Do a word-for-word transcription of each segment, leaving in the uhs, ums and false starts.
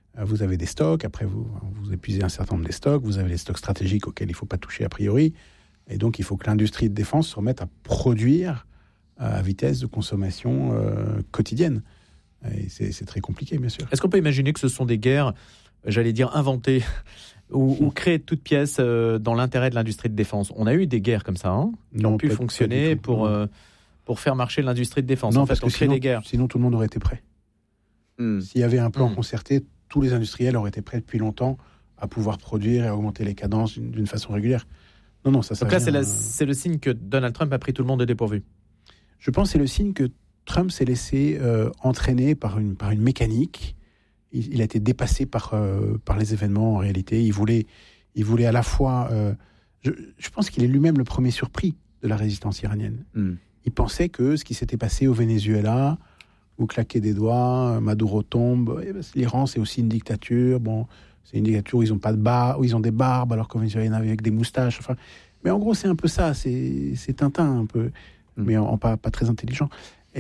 Euh, vous avez des stocks, après vous, vous épuisez un certain nombre des stocks, vous avez les stocks stratégiques auxquels il ne faut pas toucher a priori. Et donc, il faut que l'industrie de défense se remette à produire euh, à vitesse de consommation euh, quotidienne. Et c'est, c'est très compliqué, bien sûr. Est-ce qu'on peut imaginer que ce sont des guerres, j'allais dire, inventées ou, ou créées de toutes pièces euh, dans l'intérêt de l'industrie de défense ? On a eu des guerres comme ça, hein, qui non, ont pu pas, fonctionner pas pour, euh, pour faire marcher l'industrie de défense. Non, en fait, parce on que crée sinon, des guerres. Sinon, tout le monde aurait été prêt. Mm. S'il y avait un plan mm. concerté, tous les industriels auraient été prêts depuis longtemps à pouvoir produire et à augmenter les cadences d'une, d'une façon régulière. Non, non, ça, ça Donc là, vient, c'est, la, euh... c'est le signe que Donald Trump a pris tout le monde au dépourvu. Je pense que c'est le signe que Trump s'est laissé euh, entraîner par une, par une mécanique. Il, il a été dépassé par, euh, par les événements, en réalité. Il voulait, il voulait à la fois... Euh, je, je pense qu'il est lui-même le premier surpris de la résistance iranienne. Mm. Il pensait que ce qui s'était passé au Venezuela... Vous claquez des doigts, Maduro tombe. L'Iran, c'est aussi une dictature. Bon, c'est une dictature où ils ont pas de barbe, où ils ont des barbes, alors qu'au Venezuela, il y en avait avec des moustaches. Enfin, mais en gros, c'est un peu ça. C'est, c'est Tintin un peu, mmh. mais en, en pas, pas très intelligent.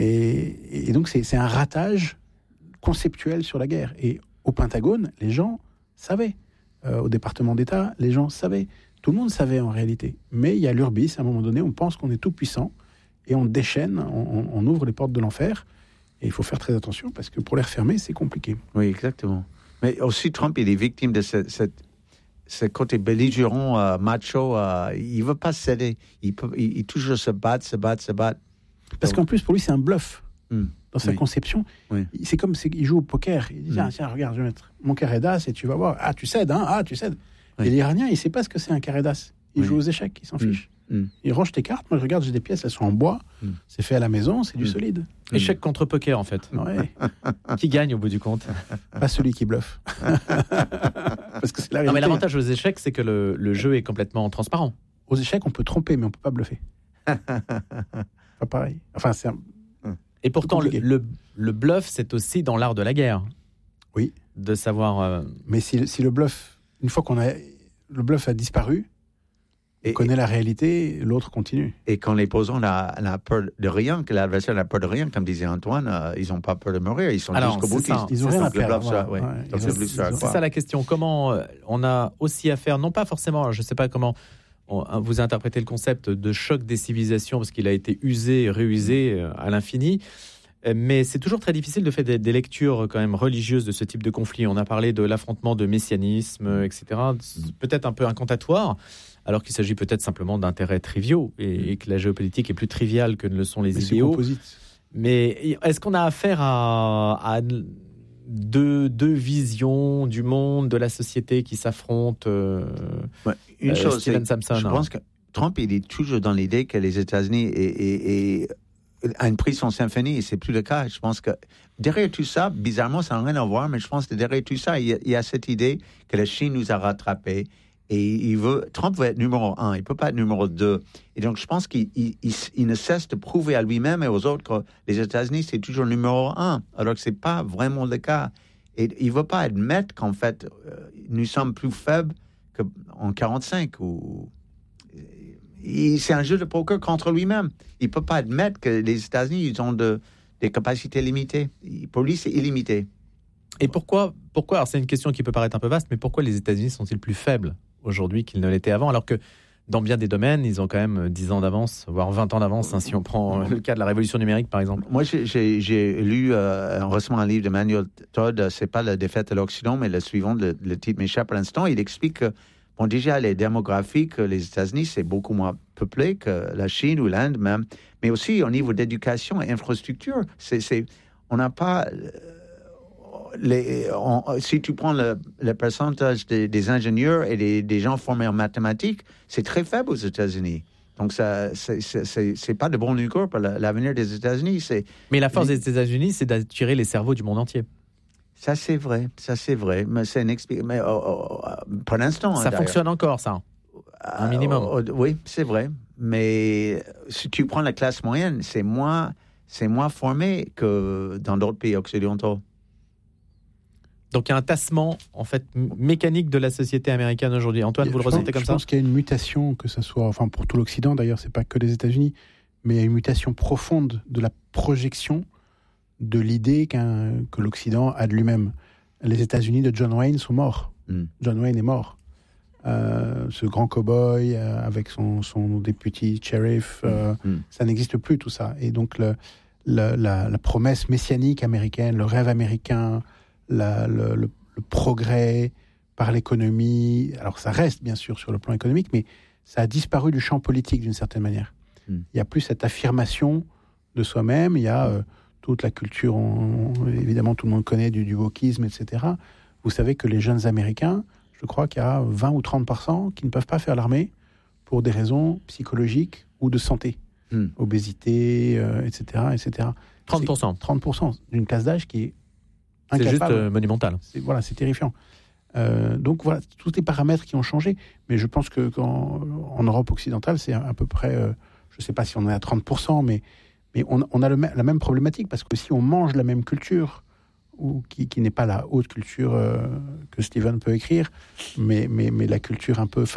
Et, et donc, c'est, c'est un ratage conceptuel sur la guerre. Et au Pentagone, les gens savaient. Euh, au département d'État, les gens savaient. Tout le monde savait en réalité. Mais il y a l'urbis. À un moment donné, on pense qu'on est tout puissant et on déchaîne, on, on ouvre les portes de l'enfer. Et il faut faire très attention parce que pour les refermer, c'est compliqué. Oui, exactement. Mais aussi, Trump, il est victime de ce, ce, ce côté belligérant, euh, macho. Euh, il ne veut pas céder. Il, peut, il, il toujours se battre, se battre, se battre. Parce qu'en plus, pour lui, c'est un bluff. Mm. Dans sa oui. conception, oui. c'est comme il joue au poker. Il dit, mm. tiens, tiens, regarde, je vais mettre mon carré d'as et tu vas voir. Ah, tu cèdes, hein Ah, tu cèdes. Oui. Et l'Iranien, il ne sait pas ce que c'est un carré d'as. Il oui. joue aux échecs, il s'en mm. fiche. Mm. Il range tes cartes. Moi, je regarde, j'ai des pièces, elles sont en bois. Mm. C'est fait à la maison, c'est du mm. solide. Échec mm. contre poker, en fait. Ouais. Qui gagne au bout du compte ? Pas celui qui bluffe. Parce que c'est la réalité. Non, mais l'avantage aux échecs, c'est que le, le jeu est complètement transparent. Aux échecs, on peut tromper, mais on ne peut pas bluffer. Pas pareil. Enfin, c'est un... Et pourtant, le, le, le bluff, c'est aussi dans l'art de la guerre. Oui. De savoir... Euh... Mais si, si le bluff, une fois qu'on a... Le bluff a disparu, et, on connaît et, la réalité, l'autre continue. Et quand l'opposant n'a, n'a peur de rien, que l'adversaire n'a peur de rien, comme disait Antoine, euh, ils n'ont pas peur de mourir, ils sont Alors, jusqu'au bout. Ça, ils n'ont rien à perdre. Ça, ouais. Ouais, c'est, c'est, ça, c'est ça la question. Comment euh, on a aussi à faire, non pas forcément, je ne sais pas comment on, vous interprétez le concept de choc des civilisations, parce qu'il a été usé et réusé euh, à l'infini. Mais c'est toujours très difficile de faire des, des lectures quand même religieuses de ce type de conflit. On a parlé de l'affrontement de messianisme, et cetera. C'est peut-être un peu incantatoire, alors qu'il s'agit peut-être simplement d'intérêts triviaux et, et que la géopolitique est plus triviale que ne le sont les Mais idéaux. C'est composite. Mais est-ce qu'on a affaire à, à deux, deux visions du monde, de la société qui s'affrontent euh, ouais, Une euh, chose, Steven Samson, je hein. pense que Trump, il est toujours dans l'idée que les États-Unis et, et, et a une prise son symphonie, et c'est plus le cas. Je pense que derrière tout ça, bizarrement, ça n'a rien à voir, mais je pense que derrière tout ça, il y a, il y a cette idée que la Chine nous a rattrapés, et il veut, Trump veut être numéro un, il ne peut pas être numéro deux. Et donc, je pense qu'il il, il, il ne cesse de prouver à lui-même et aux autres que les États-Unis, c'est toujours numéro un, alors que ce n'est pas vraiment le cas. Et il ne veut pas admettre qu'en fait, euh, nous sommes plus faibles qu'en quarante-cinq, ou... Et c'est un jeu de poker contre lui-même. Il ne peut pas admettre que les États-Unis ils ont de, des capacités limitées. Pour lui, c'est illimité. Et pourquoi, pourquoi alors c'est une question qui peut paraître un peu vaste, mais pourquoi les États-Unis sont-ils plus faibles aujourd'hui qu'ils ne l'étaient avant, alors que dans bien des domaines, ils ont quand même dix ans d'avance, voire vingt ans d'avance, hein, si on prend le cas de la révolution numérique, par exemple. Moi, j'ai, j'ai, j'ai lu euh, récemment un livre de Manuel Todd, c'est pas la défaite de l'Occident, mais le suivant, le, le titre m'échappe à l'instant. Il explique que bon, déjà, les démographiques, les États-Unis, c'est beaucoup moins peuplé que la Chine ou l'Inde même, mais aussi au niveau d'éducation et infrastructure. C'est, c'est, on n'a pas... Les, on, si tu prends le, le pourcentage des, des ingénieurs et des, des gens formés en mathématiques, c'est très faible aux États-Unis. Donc, ça, c'est, c'est, c'est, c'est pas de bon augure pour l'avenir des États-Unis. C'est, mais la force les... des États-Unis, c'est d'attirer les cerveaux du monde entier. Ça, c'est vrai. Ça, c'est vrai. Mais c'est une expérience. Mais oh, oh, oh, pour l'instant. Ça fonctionne encore, ça. Un minimum. Oh, oh, oui, c'est vrai. Mais si tu prends la classe moyenne, c'est moins, c'est moins formé que dans d'autres pays occidentaux. Donc, il y a un tassement, en fait, mécanique de la société américaine aujourd'hui. Antoine, vous le ressentez comme ça ? Je pense qu'il y a une mutation, que ce soit, enfin, pour tout l'Occident, d'ailleurs, c'est pas que les États-Unis, mais il y a une mutation profonde de la projection de l'idée qu'un, que l'Occident a de lui-même. les États-Unis de John Wayne sont morts. Mm. John Wayne est mort. Euh, ce grand cow-boy euh, avec son, son député shérif, euh, Mm. ça n'existe plus tout ça. Et donc le, le, la, la promesse messianique américaine, le rêve américain, la, le, le, le progrès par l'économie, alors ça reste bien sûr sur le plan économique, mais ça a disparu du champ politique d'une certaine manière. Mm. Il n'y a plus cette affirmation de soi-même, il y a euh, toute la culture, on, on, évidemment tout le monde connaît du, du wokisme, et cetera. Vous savez que les jeunes Américains, je crois qu'il y a vingt ou trente pour cent qui ne peuvent pas faire l'armée pour des raisons psychologiques ou de santé. Mm. Obésité, euh, et cetera, et cetera. trente pour cent. C'est trente pour cent d'une classe d'âge qui est incapable. C'est juste euh, monumental. C'est, voilà, c'est terrifiant. Euh, donc voilà, tous les paramètres qui ont changé. Mais je pense que qu'en, en Europe occidentale, c'est à, à peu près, euh, je ne sais pas si on est à trente pour cent, mais, mais on, on a le, la même problématique, parce que si on mange la même culture, ou qui, qui n'est pas la haute culture euh, que Steven peut écrire, mais, mais, mais la culture un peu